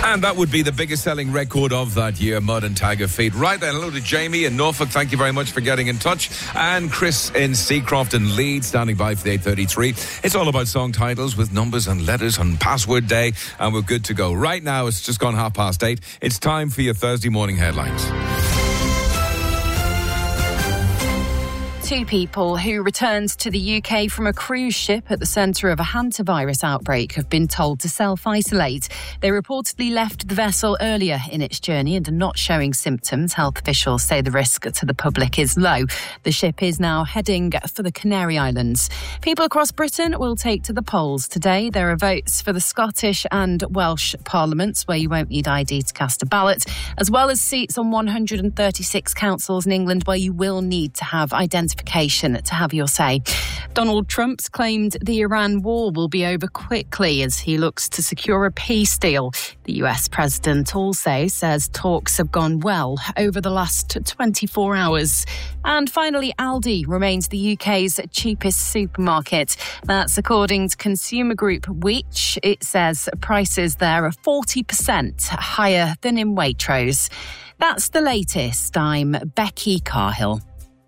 And that would be the biggest selling record of that year, Mud and Tiger Feet. Right then, hello to Jamie in Norfolk. Thank you very much for getting in touch. And Chris in Seacroft and Leeds, standing by for the 8:33. It's all about song titles with numbers and letters on Password Day. And we're good to go. Right now, it's just gone 8:30. It's time for your Thursday morning headlines. Two people who returned to the UK from a cruise ship at the centre of a hantavirus outbreak have been told to self-isolate. They reportedly left the vessel earlier in its journey and are not showing symptoms. Health officials say the risk to the public is low. The ship is now heading for the Canary Islands. People across Britain will take to the polls today. There are votes for the Scottish and Welsh parliaments where you won't need ID to cast a ballot, as well as seats on 136 councils in England where you will need to have identification to have your say. Donald Trump's claimed the Iran war will be over quickly as he looks to secure a peace deal. The US president also says talks have gone well over the last 24 hours. And finally, Aldi remains the UK's cheapest supermarket. That's according to Consumer Group Which. It says prices there are 40% higher than in Waitrose. That's the latest. I'm Becky Carhill.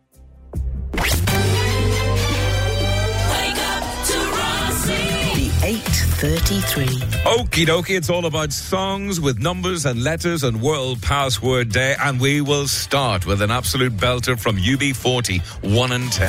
The 8:33. Okie dokie, it's all about songs with numbers and letters and World Password Day, and we will start with an absolute belter from UB40, 1 and 10.